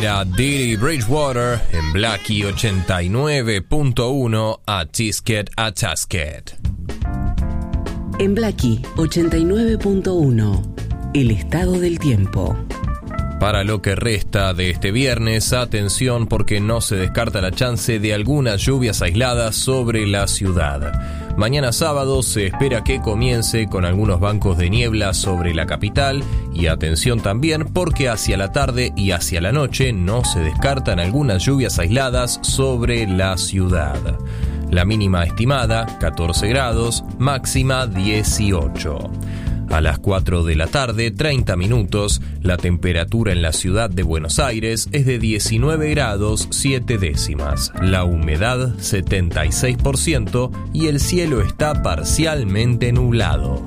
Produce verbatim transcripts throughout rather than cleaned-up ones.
Era Diddy Bridgewater en Blackie ochenta y nueve punto uno a Tisket a Tasket. En Blackie ochenta y nueve punto uno, el estado del tiempo. Para lo que resta de este viernes, atención porque no se descarta la chance de algunas lluvias aisladas sobre la ciudad. Mañana sábado se espera que comience con algunos bancos de niebla sobre la capital y atención también porque hacia la tarde y hacia la noche no se descartan algunas lluvias aisladas sobre la ciudad. La mínima estimada, catorce grados, máxima dieciocho. A las cuatro de la tarde, treinta minutos, la temperatura en la ciudad de Buenos Aires es de diecinueve grados siete décimas, la humedad setenta y seis por ciento y el cielo está parcialmente nublado.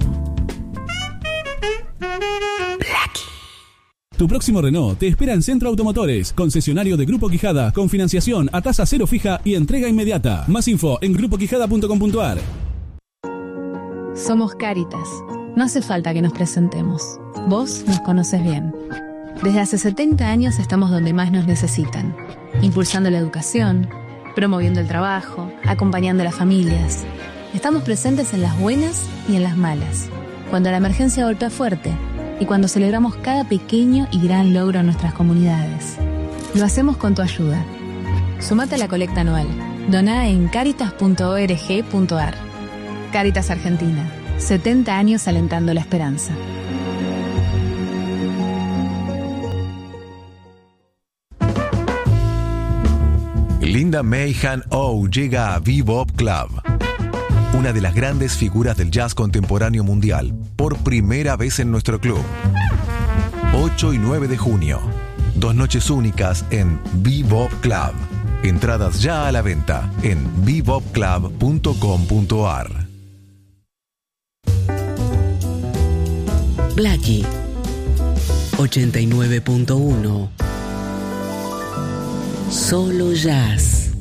Tu próximo Renault te espera en Centro Automotores, concesionario de Grupo Quijada, con financiación a tasa cero fija y entrega inmediata. Más info en grupo quijada punto com punto a r. Somos Cáritas. No hace falta que nos presentemos. Vos nos conoces bien. Desde hace setenta años estamos donde más nos necesitan, impulsando la educación, promoviendo el trabajo, acompañando a las familias. Estamos presentes en las buenas y en las malas, cuando la emergencia golpea fuerte y cuando celebramos cada pequeño y gran logro en nuestras comunidades. Lo hacemos con tu ayuda. Sumate a la colecta anual. Doná en caritas punto org punto a r. Cáritas Argentina. setenta años alentando la esperanza. Linda Mayhan O llega a Bebop Club, una de las grandes figuras del jazz contemporáneo mundial, por primera vez en nuestro club. ocho y nueve de junio, dos noches únicas en Bebop Club. Entradas ya a la venta en bebop club punto com punto a r. Blackie ochenta y nueve punto uno. Solo jazz.